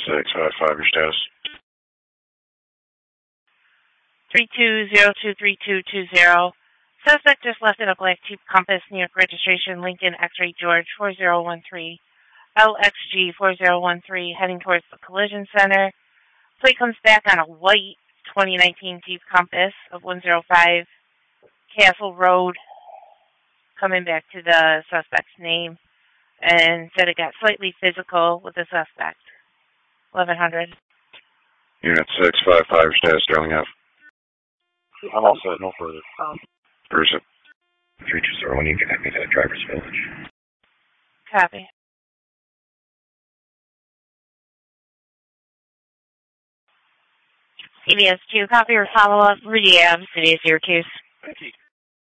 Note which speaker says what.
Speaker 1: 655, your status.
Speaker 2: 32023220. Suspect just left in a black Jeep Compass, New York registration, Lincoln X-Ray George 4013, LXG 4013, heading towards the collision center. Plate comes back on a white 2019 Jeep Compass of 105 Castle Road, coming back to the suspect's name, and said it got slightly physical with the suspect. 1100.
Speaker 1: Unit 655, your status, Sterling F. I'm all set, no further. Person. 3201, you can connect me to the driver's village.
Speaker 2: Copy. CBS 2, copy or follow-up. Rudy Ave, City of Syracuse.
Speaker 1: Thank you.